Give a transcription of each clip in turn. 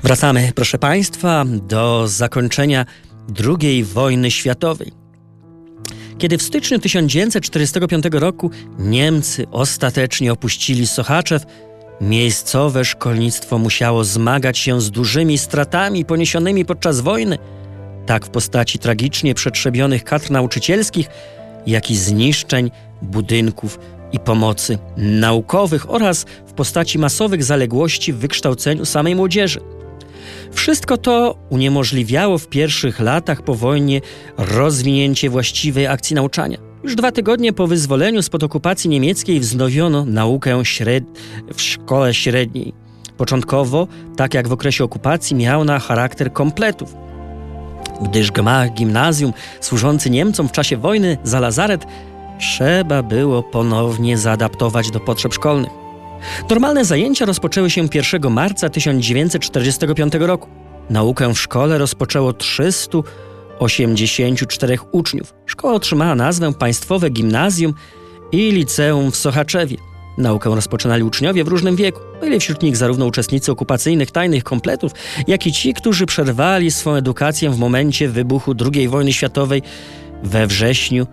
Wracamy, proszę Państwa, do zakończenia II wojny światowej. Kiedy w styczniu 1945 roku Niemcy ostatecznie opuścili Sochaczew, miejscowe szkolnictwo musiało zmagać się z dużymi stratami poniesionymi podczas wojny, tak w postaci tragicznie przetrzebionych kadr nauczycielskich, jak i zniszczeń budynków i pomocy naukowych oraz w postaci masowych zaległości w wykształceniu samej młodzieży. Wszystko to uniemożliwiało w pierwszych latach po wojnie rozwinięcie właściwej akcji nauczania. Już 2 tygodnie po wyzwoleniu spod okupacji niemieckiej wznowiono naukę w szkole średniej. Początkowo, tak jak w okresie okupacji, miała ona charakter kompletów, gdyż gmach gimnazjum służący Niemcom w czasie wojny za lazaret trzeba było ponownie zaadaptować do potrzeb szkolnych. Normalne zajęcia rozpoczęły się 1 marca 1945 roku. Naukę w szkole rozpoczęło 384 uczniów. Szkoła otrzymała nazwę Państwowe Gimnazjum i Liceum w Sochaczewie. Naukę rozpoczynali uczniowie w różnym wieku. Byli wśród nich zarówno uczestnicy okupacyjnych tajnych kompletów, jak i ci, którzy przerwali swoją edukację w momencie wybuchu II wojny światowej we wrześniu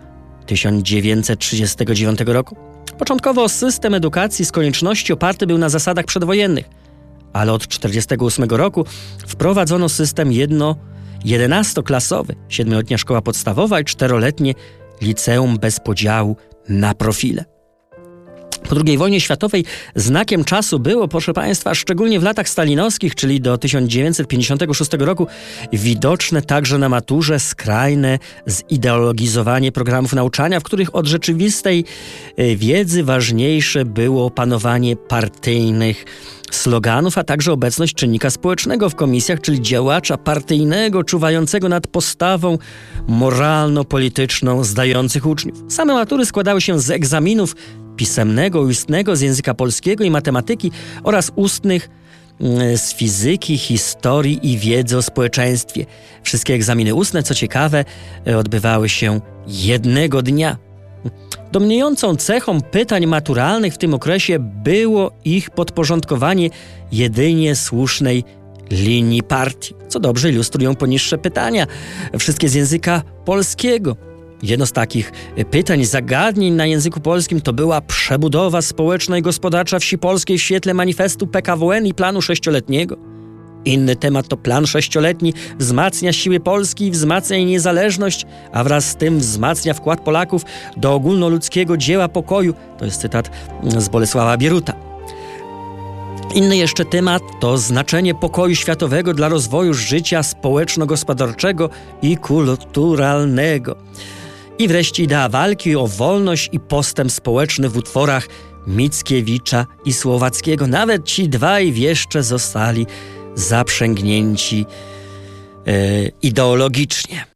1939 roku. Początkowo system edukacji z konieczności oparty był na zasadach przedwojennych, ale od 1948 roku wprowadzono system 11-klasowy, 7-letnia szkoła podstawowa i 4-letnie liceum bez podziału na profile. Po II wojnie światowej znakiem czasu było, proszę Państwa, szczególnie w latach stalinowskich, czyli do 1956 roku, widoczne także na maturze skrajne zideologizowanie programów nauczania, w których od rzeczywistej wiedzy ważniejsze było opanowanie partyjnych sloganów, a także obecność czynnika społecznego w komisjach, czyli działacza partyjnego czuwającego nad postawą moralno-polityczną zdających uczniów. Same matury składały się z egzaminów pisemnego, ustnego z języka polskiego i matematyki oraz ustnych z fizyki, historii i wiedzy o społeczeństwie. Wszystkie egzaminy ustne, co ciekawe, odbywały się jednego dnia. Dominującą cechą pytań maturalnych w tym okresie było ich podporządkowanie jedynie słusznej linii partii, co dobrze ilustrują poniższe pytania, wszystkie z języka polskiego. Jedno z takich pytań, zagadnień na języku polskim to była przebudowa społeczna i gospodarcza wsi polskiej w świetle manifestu PKWN i planu 6-letniego. Inny temat to plan 6-letni wzmacnia siły Polski i wzmacnia jej niezależność, a wraz z tym wzmacnia wkład Polaków do ogólnoludzkiego dzieła pokoju. To jest cytat z Bolesława Bieruta. Inny jeszcze temat to znaczenie pokoju światowego dla rozwoju życia społeczno-gospodarczego i kulturalnego. I wreszcie idea walki o wolność i postęp społeczny w utworach Mickiewicza i Słowackiego. Nawet ci dwaj wieszcze zostali zaprzęgnięci ideologicznie.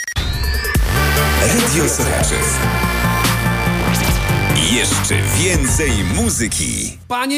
Radio Sochaczew. Jeszcze więcej muzyki. Panie